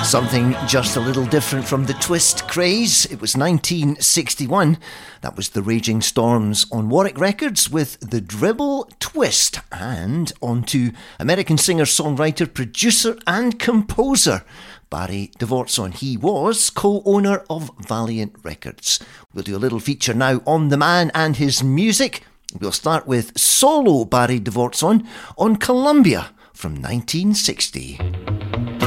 Something just a little different from the twist craze. It was 1961. That was the Raging Storms on Warwick Records with the Dribble Twist. And on to American singer, songwriter, producer and composer Barry Dvortson. He was co-owner of Valiant Records. We'll do a little feature now on the man and his music. We'll start with solo Barry Dvortson on Columbia from 1960.